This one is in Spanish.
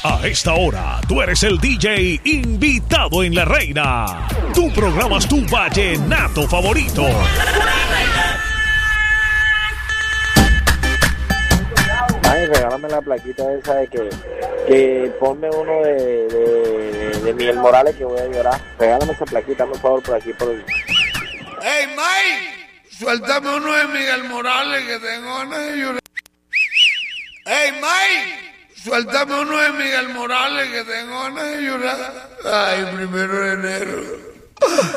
A esta hora, tú eres el DJ invitado en La Reina. Tú programas tu vallenato favorito. Ay, regálame la plaquita esa de que ponme uno de Miguel Morales que voy a llorar. Regálame esa plaquita, por favor, por aquí, por el... ¡Ey, Mike! Suéltame uno de Miguel Morales que tengo ganas de llorar. ¡Ey, Mike! Suéltame uno de Miguel Morales que tengo ganas de llorar. Ay, 1 de enero.